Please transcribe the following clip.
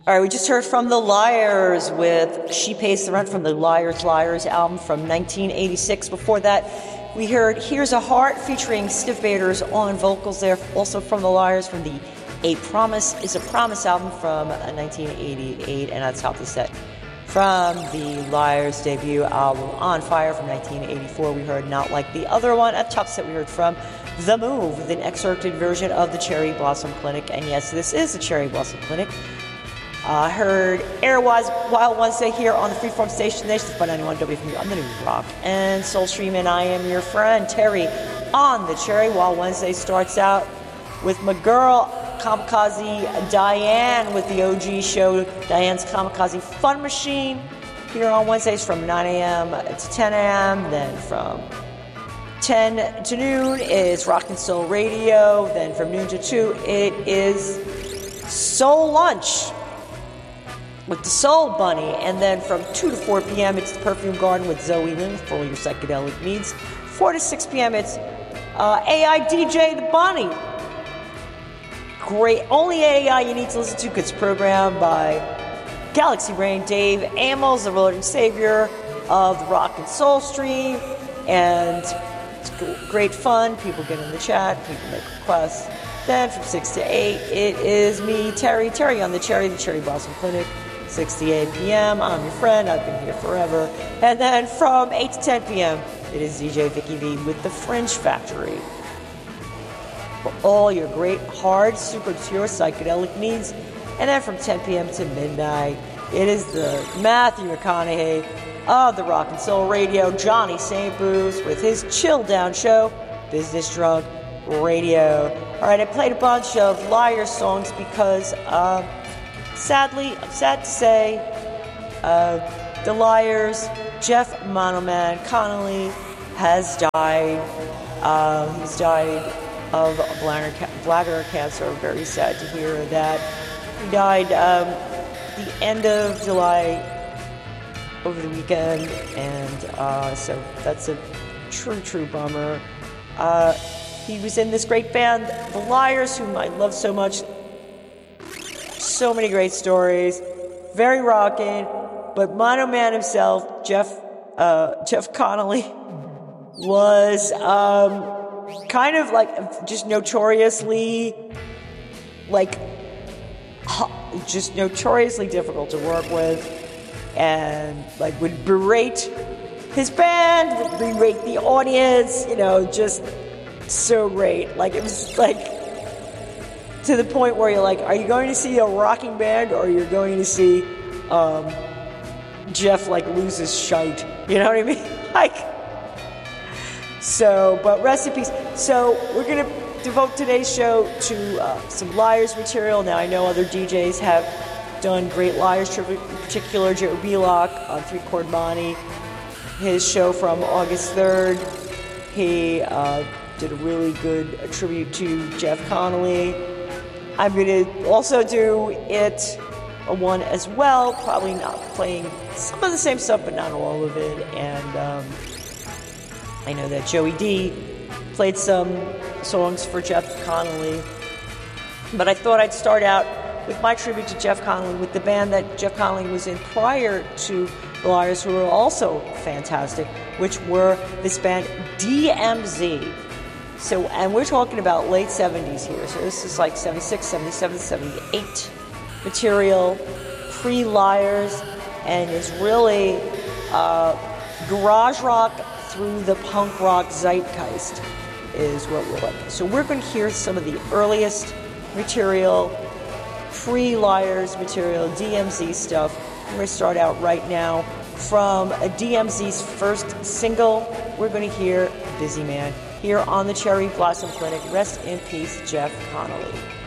All right, we just heard from The Liars with She Pays the Rent from the Liars album from 1986. Before that, we heard Here's a Heart featuring Stiv Bators on vocals there, also from The Liars from the A Promise is a Promise album from 1988, and that's how the set from The Liars debut album On Fire from 1984. We heard Not Like the Other One. At the top set, we heard from The Move with an excerpted version of the Cherry Blossom Clinic, and yes, this is the Cherry Blossom Clinic. I heard Airwise Wild Wednesday here on the Freeform Station. Nations by 91 WFMU on the New Rock and Soul Stream, and I am your friend Terry on the Cherry. Wild Wednesday starts out with my girl Kamikaze Diane with the OG show, Diane's Kamikaze Fun Machine, here on Wednesdays from 9 a.m. to 10 a.m. Then from 10 to noon is Rock and Soul Radio. Then from noon to 2 it is Soul Lunch with the Soul Bunny, and then from 2 to 4 p.m. it's the Perfume Garden with Zoe Lynn for all your psychedelic needs. 4 to 6 p.m. it's AI DJ The Bunny. Great, only AI you need to listen to because it's programmed by Galaxy Brain Dave Amos, the Lord and Savior of the Rock and Soul Stream, and it's great fun. People get in the chat, people make requests. Then from 6 to 8 it is me, Terry on the Cherry Blossom Clinic. 6 to 8 p.m. I'm your friend. I've been here forever. And then from 8 to 10 p.m. it is DJ Vicky V with the Fringe Factory. For all your great, hard, super pure psychedelic needs. And then from 10 p.m. to midnight, it is the Matthew McConaughey of the Rock and Soul Radio, Johnny St. Bruce, with his Chill Down show, Business Drug Radio. All right, I played a bunch of Liar songs because, sadly, I'm sad to say, The Liars, Jeff Monoman Connolly has died. He's died of bladder cancer. Very sad to hear that. He died the end of July over the weekend, and so that's a true bummer. He was in this great band, The Liars, whom I love so much. So many great stories, very rocking. But Mono Man himself, Jeff Connolly, was kind of like just notoriously difficult to work with, and like would berate his band, would berate the audience. Just so great. Like it was like, to the point where you're like, are you going to see a rocking band, or you're going to see Jeff lose his shite? You know what I mean? But rest in peace. So we're going to devote today's show to some Liars material. Now I know other DJs have done great Liars tribute, in particular Joe Belock on 3 Chord Monty. His show from August 3rd, he did a really good tribute to Jeff Connolly. I'm going to also do a one as well, probably not playing some of the same stuff, but not all of it. And I know that Joey D played some songs for Jeff Connolly, but I thought I'd start out with my tribute to Jeff Connolly with the band that Jeff Connolly was in prior to The Liars, who were also fantastic, which were this band DMZ. So, and we're talking about late 70s here. So this is like 76, 77, 78 material, pre-Liars, and is really garage rock through the punk rock zeitgeist is what we're like. So we're going to hear some of the earliest material, pre-Liars material, DMZ stuff. We're going to start out right now from a DMZ's first single. We're going to hear Busy Man here on the Cherry Blossom Clinic. Rest in peace, Jeff Connolly.